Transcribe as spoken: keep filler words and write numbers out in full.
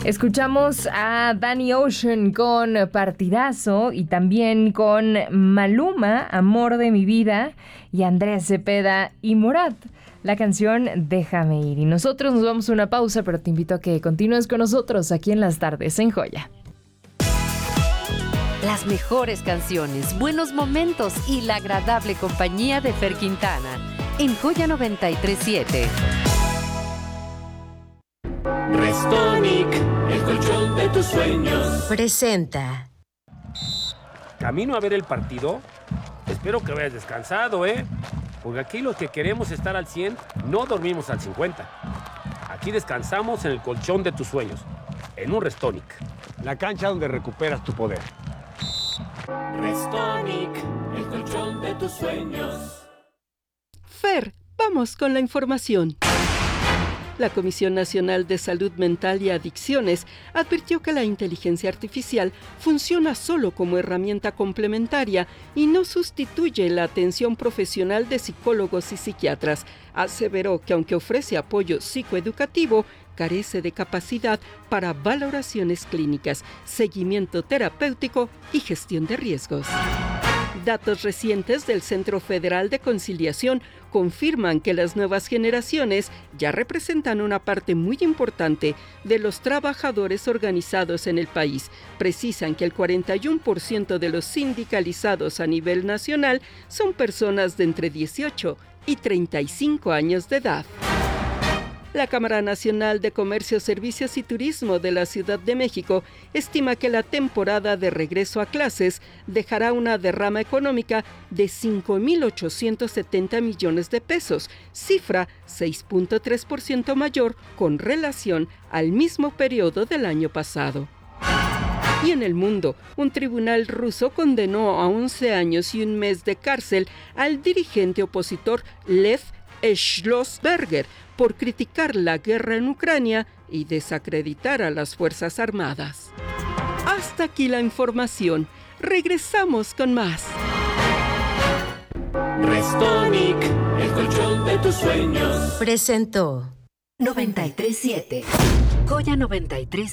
Escuchamos a Danny Ocean con Partidazo y también con Maluma, Amor de mi vida, y Andrés Cepeda y Morat, la canción Déjame ir. Y nosotros nos vamos a una pausa, pero te invito a que continúes con nosotros aquí en Las Tardes en Joya. Las mejores canciones, buenos momentos y la agradable compañía de Fer Quintana en Joya noventa y tres siete. Restonic, el colchón de tus sueños, presenta. ¿Camino a ver el partido? Espero que vayas descansado, ¿eh? Porque aquí los que queremos estar al cien no dormimos al cincuenta. Aquí descansamos en el colchón de tus sueños, en un Restonic. La cancha donde recuperas tu poder. Restonic, el colchón de tus sueños. Fer, vamos con la información. La Comisión Nacional de Salud Mental y Adicciones advirtió que la inteligencia artificial funciona solo como herramienta complementaria y no sustituye la atención profesional de psicólogos y psiquiatras. Aseveró que aunque ofrece apoyo psicoeducativo, carece de capacidad para valoraciones clínicas, seguimiento terapéutico y gestión de riesgos. Datos recientes del Centro Federal de Conciliación confirman que las nuevas generaciones ya representan una parte muy importante de los trabajadores organizados en el país. Precisan que el cuarenta y uno por ciento de los sindicalizados a nivel nacional son personas de entre dieciocho y treinta y cinco años de edad. La Cámara Nacional de Comercio, Servicios y Turismo de la Ciudad de México estima que la temporada de regreso a clases dejará una derrama económica de cinco mil ochocientos setenta millones de pesos, cifra seis punto tres por ciento mayor con relación al mismo periodo del año pasado. Y en el mundo, un tribunal ruso condenó a once años y un mes de cárcel al dirigente opositor Lev Schlossberger por criticar la guerra en Ucrania y desacreditar a las Fuerzas Armadas. Hasta aquí la información. Regresamos con más. Restonic, el colchón de tus sueños, presentó noventa y tres siete. Joya noventa y tres